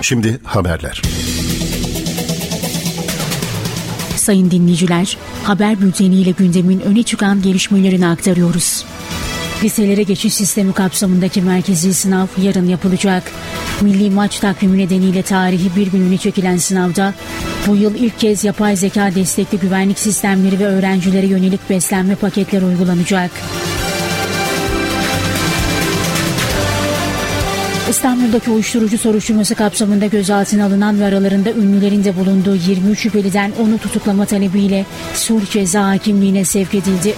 Şimdi haberler. Sayın dinleyiciler, haber bülteniyle gündemin öne çıkan gelişmelerini aktarıyoruz. Liselere geçiş sistemi kapsamındaki merkezi sınav yarın yapılacak. Milli maç takvimi nedeniyle tarihi bir gün öne çekilen sınavda bu yıl ilk kez yapay zeka destekli güvenlik sistemleri ve öğrencilere yönelik beslenme paketleri uygulanacak. İstanbul'daki uyuşturucu soruşturması kapsamında gözaltına alınan ve aralarında ünlülerin de bulunduğu 23 şüpheliden onu tutuklama talebiyle Sulh Ceza Hakimliği'ne sevk edildi.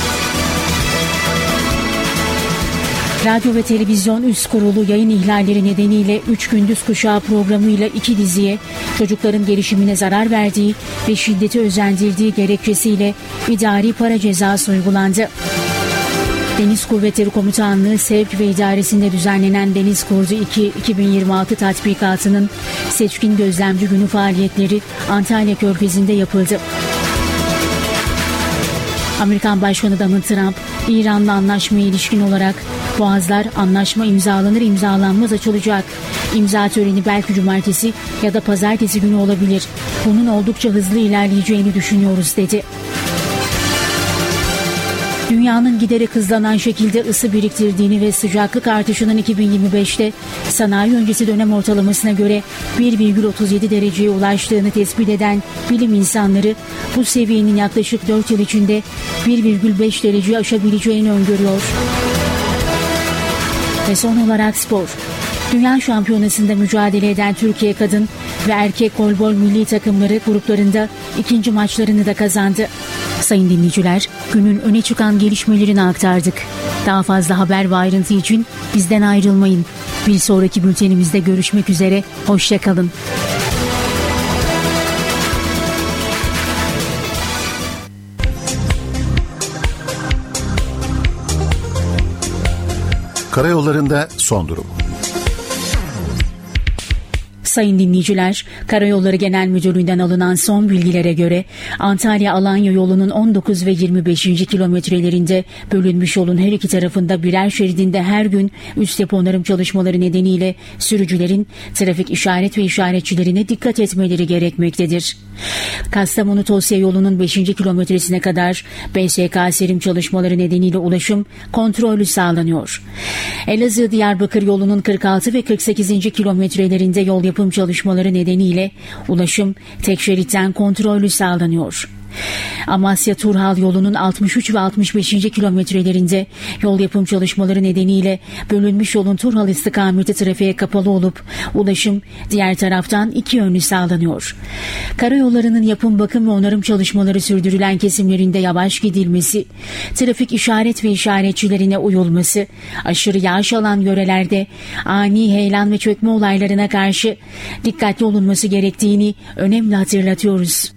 Radyo ve Televizyon Üst Kurulu yayın ihlalleri nedeniyle 3 Gündüz Kuşağı programıyla 2 diziye çocukların gelişimine zarar verdiği ve şiddeti özendirdiği gerekçesiyle idari para cezası uygulandı. Deniz Kuvvetleri Komutanlığı Sevk ve İdaresi'nde düzenlenen Deniz Kurdu 2 2026 tatbikatının seçkin gözlemci günü faaliyetleri Antalya Körfezi'nde yapıldı. Amerikan Başkanı Donald Trump, İran'la anlaşmaya ilişkin olarak boğazlar anlaşma imzalanır imzalanmaz açılacak. İmza töreni belki cumartesi ya da pazartesi günü olabilir. Bunun oldukça hızlı ilerleyeceğini düşünüyoruz dedi. Dünyanın giderek hızlanan şekilde ısı biriktirdiğini ve sıcaklık artışının 2025'te sanayi öncesi dönem ortalamasına göre 1,37 dereceye ulaştığını tespit eden bilim insanları bu seviyenin yaklaşık 4 yıl içinde 1,5 dereceyi aşabileceğini öngörüyor. Ve son olarak spor. Dünya Şampiyonası'nda mücadele eden Türkiye kadın ve erkek voleybol milli takımları gruplarında ikinci maçlarını da kazandı. Sayın dinleyiciler, günün öne çıkan gelişmelerini aktardık. Daha fazla haber ve ayrıntı için bizden ayrılmayın. Bir sonraki bültenimizde görüşmek üzere, hoşça kalın. Karayollarında son durum. Sayın dinleyiciler, Karayolları Genel Müdürlüğü'nden alınan son bilgilere göre Antalya-Alanya yolunun 19 ve 25. kilometrelerinde bölünmüş yolun her iki tarafında birer şeridinde her gün üst yapı onarım çalışmaları nedeniyle sürücülerin trafik işaret ve işaretçilerine dikkat etmeleri gerekmektedir. Kastamonu-Tosya yolunun 5. kilometresine kadar BSK serim çalışmaları nedeniyle ulaşım kontrollü sağlanıyor. Elazığ-Diyarbakır yolunun 46 ve 48. kilometrelerinde yol yapım çalışmaları nedeniyle ulaşım tek şeritten kontrollü sağlanıyor. Amasya-Turhal yolunun 63 ve 65. kilometrelerinde yol yapım çalışmaları nedeniyle bölünmüş yolun Turhal istikameti trafiğe kapalı olup ulaşım diğer taraftan iki yönlü sağlanıyor. Karayollarının yapım, bakım ve onarım çalışmaları sürdürülen kesimlerinde yavaş gidilmesi, trafik işaret ve işaretçilerine uyulması, aşırı yağış alan yörelerde ani heyelan ve çökme olaylarına karşı dikkatli olunması gerektiğini önemli hatırlatıyoruz.